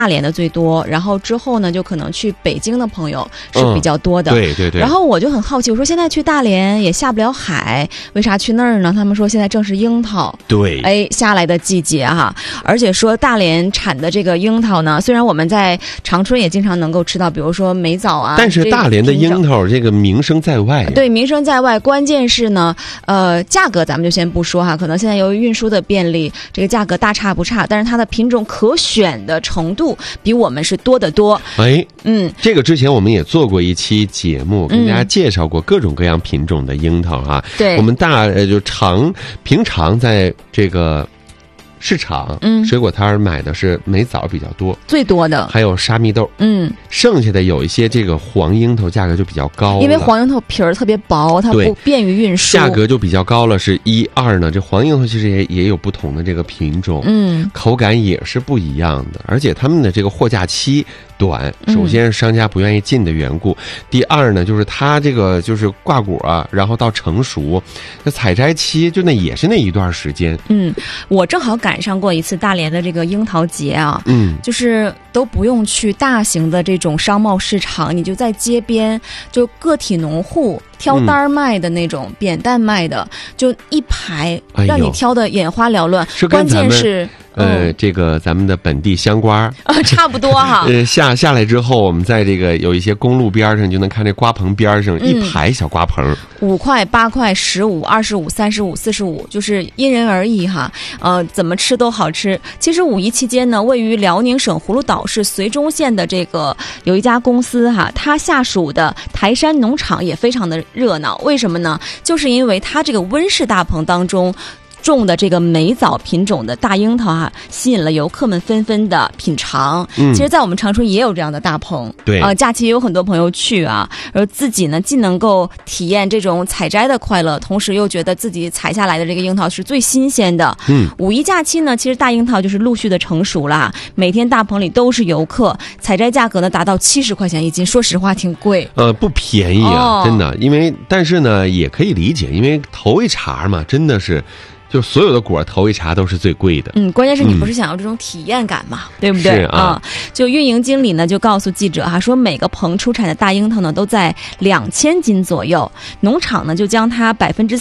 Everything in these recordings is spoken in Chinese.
大连的最多，然后之后呢，就可能去北京的朋友是比较多的。 对对对。 然后我就很好奇，我说现在去大连也下不了海，为啥去那儿呢？他们说现在正是樱桃下来的季节哈，而且说大连产的这个樱桃呢，虽然我们在长春也经常能够吃到，比如说梅枣啊， 但是大连的樱桃这个名声在外。 对，名声在外，关键是呢，价格咱们就先不说哈，可能现在由于运输的便利，这个价格大差不差，但是它的品种可选的程度比我们是多得多。这个之前我们也做过一期节目，跟大家介绍过各种各样品种的樱桃啊。 对， 我们平常在这个市场水果摊买的是梅枣比较多，最多的还有沙蜜豆，剩下的有一些这个黄樱桃价格就比较高了， 因为黄樱桃皮儿特别薄，它不便于运输， 价格就比较高了。是一二呢，这黄樱桃其实也有不同的这个品种，口感也是不一样的，而且他们的这个货架期短，首先是商家不愿意进的缘故，第二呢，就是它这个就是挂果啊，然后到成熟，那采摘期就也是那一段时间。 我正好赶上过一次大连的这个樱桃节啊，就是都不用去大型的这种商贸市场，你就在街边，就个体农户挑单卖的那种，扁担卖的，就一排，让你挑的眼花缭乱。关键是这个咱们的本地香瓜差不多哈。 下来之后，我们在这个有一些公路边上，就能看这瓜棚边上一排小瓜棚 ，5块、8块、15、25、35、45，就是因人而异哈。怎么吃都好吃。其实五一期间呢，位于辽宁省葫芦岛市绥中县的这个有一家公司哈，它下属的台山农场也非常的热闹。为什么呢？就是因为它这个温室大棚当中种的这个梅枣品种的大樱桃吸引了游客们纷纷的品尝。其实在我们长春也有这样的大棚， 对假期也有很多朋友去啊，而自己呢既能够体验这种采摘的快乐，同时又觉得自己采下来的这个樱桃是最新鲜的。五一假期呢，其实大樱桃就是陆续的成熟了，每天大棚里都是游客，采摘价格呢达到70块钱一斤，说实话挺贵， 不便宜啊，真的。但是呢也可以理解，因为头一茬嘛，真的是就所有的果头一茬都是最贵的。 关键是你不是想要这种体验感嘛，对不对？ 是啊。 就运营经理呢就告诉记者说每个棚出产的大樱桃呢都在2000斤左右，农场呢就将它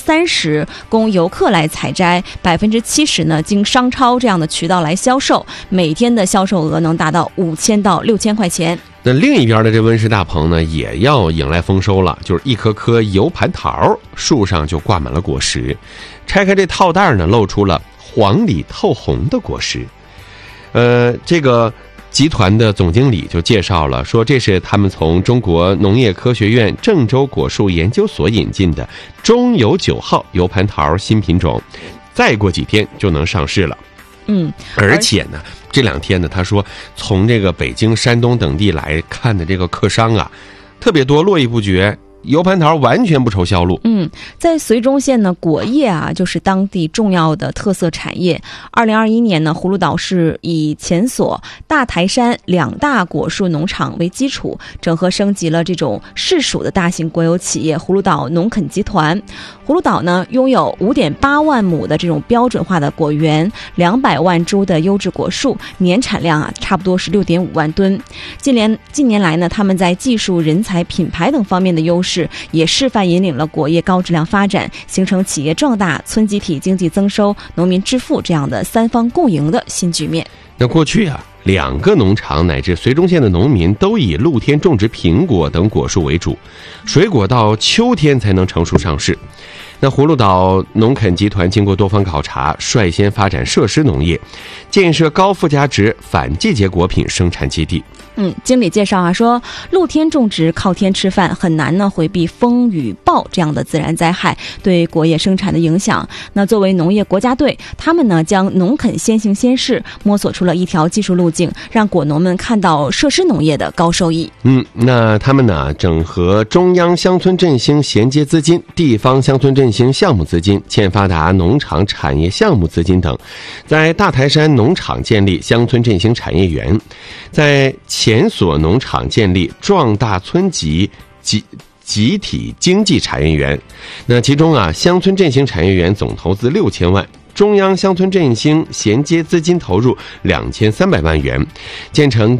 30%供游客来采摘，70%呢经商超这样的渠道来销售，每天的销售额能达到5000到6000块钱。 那另一边的这温室大棚呢，也要迎来丰收了，就是一颗颗油盘桃，树上就挂满了果实。拆开这套袋呢，露出了黄里透红的果实。这个集团的总经理就介绍了，说这是他们从中国农业科学院郑州果树研究所引进的中油9号油盘桃新品种，再过几天就能上市了。而且呢，这2天呢，他说从这个北京、山东等地来看的这个客商啊，特别多，络绎不绝。油盘桃完全不愁销路。 在绥中县呢，果业就是当地重要的特色产业。2021年呢，葫芦岛市以前所、大台山2大果树农场为基础，整合升级了这种市属的大型国有企业葫芦岛农垦集团。葫芦岛呢，拥有5.8万亩的这种标准化的果园，200万株的优质果树，年产量差不多是6.5万吨。近年来呢，他们在技术、人才、品牌等方面的优势也示范引领了果业高质量发展，形成企业壮大、村集体经济增收、农民致富这样的3方共赢的新局面。 那过去2个农场乃至绥中县的农民都以露天种植苹果等果树为主，水果到秋天才能成熟上市。那葫芦岛农垦集团经过多方考察，率先发展设施农业，建设高附加值反季节果品生产基地。 经理介绍说，露天种植靠天吃饭，很难呢回避风雨暴这样的自然灾害对果业生产的影响。那作为农业国家队，他们呢将农垦先行先试，摸索出了一条技术路径，让果农们看到设施农业的高收益。 那他们呢整合中央乡村振兴衔接资金、地方乡村振兴项目资金、欠发达农场产业项目资金等，在大台山农场建立乡村振兴产业园，在前所农场建立壮大村集体经济产业园。那其中乡村振兴产业园总投资6000万， 中央乡村振兴衔接资金投入2300万元，建成